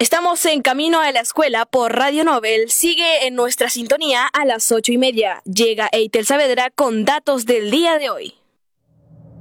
Estamos en camino a la escuela por Radio Nobel. Sigue en nuestra sintonía a las 8:30. Llega Eitel Saavedra con datos del día de hoy.